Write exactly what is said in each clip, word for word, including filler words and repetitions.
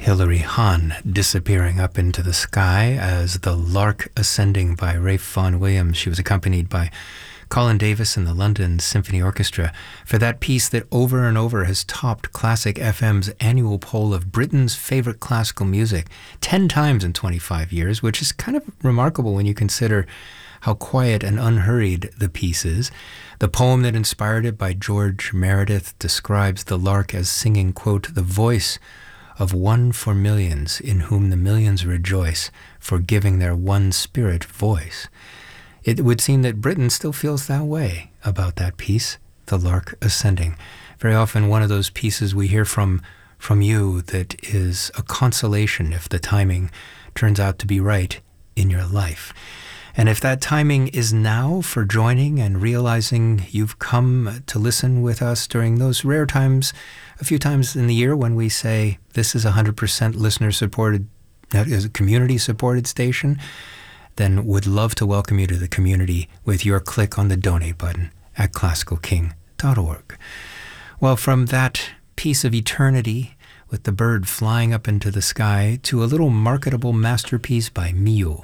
Hilary Hahn disappearing up into the sky as The Lark Ascending by Ralph Vaughan Williams. She was accompanied by Colin Davis and the London Symphony Orchestra for that piece that over and over has topped Classic F M's annual poll of Britain's favorite classical music ten times in twenty-five years, which is kind of remarkable when you consider how quiet and unhurried the piece is. The poem that inspired it by George Meredith describes the lark as singing, quote, the voice of one for millions, in whom the millions rejoice, for giving their one spirit voice. It would seem that Britain still feels that way about that piece, The Lark Ascending. Very often one of those pieces we hear from from you that is a consolation if the timing turns out to be right in your life. And if that timing is now for joining and realizing you've come to listen with us during those rare times, a few times in the year when we say this is a one hundred percent listener-supported, that is a community-supported station, then would love to welcome you to the community with your click on the donate button at classical king dot org. Well, from that piece of eternity with the bird flying up into the sky to a little marketable masterpiece by Mio.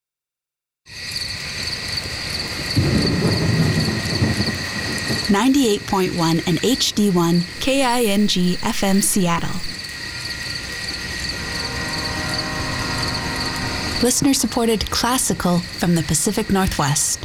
ninety-eight point one and H D one K I N G F M Seattle. Listener-supported classical from the Pacific Northwest.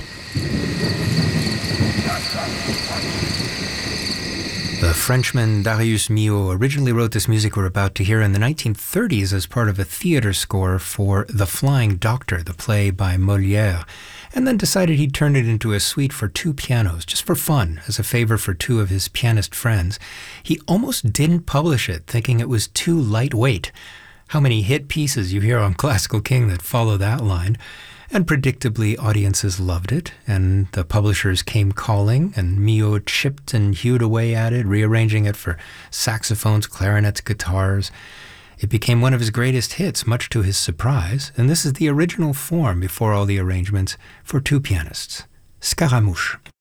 The Frenchman Darius Milhaud originally wrote this music we're about to hear in the nineteen thirties as part of a theater score for The Flying Doctor, the play by Molière, and then decided he'd turn it into a suite for two pianos, just for fun, as a favor for two of his pianist friends. He almost didn't publish it, thinking it was too lightweight. How many hit pieces you hear on Classical King that follow that line? And predictably, audiences loved it, and the publishers came calling, and Milhaud chipped and hewed away at it, rearranging it for saxophones, clarinets, guitars. It became one of his greatest hits, much to his surprise, and this is the original form before all the arrangements for two pianists. Scaramouche.